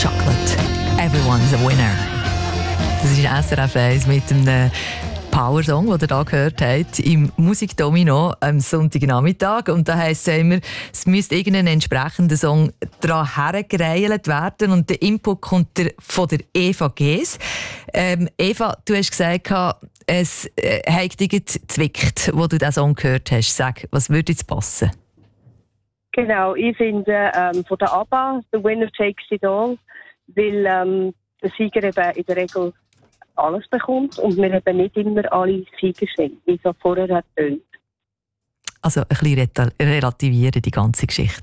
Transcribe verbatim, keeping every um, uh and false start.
Chocolate. Everyone's a winner. Das ist S R F eins mit einem Power-Song, den ihr hier gehört habt, im Musikdomino am Sonntagnachmittag. Und da heisst es immer, es müsste irgendein entsprechender Song daran hergereilt werden. Und der Input kommt der, von der Eva Gees. Ähm, Eva, du hast gesagt, es äh, hat dich gezwickt, wo du diesen Song gehört hast. Sag, was würde jetzt passen? Genau, ich finde ähm, von der ABBA «The Winner Takes It All», weil ähm, der Sieger eben in der Regel alles bekommt und wir eben nicht immer alle Sieger sind, wie es vorher hat getönt. Also ein bisschen relativieren, die ganze Geschichte.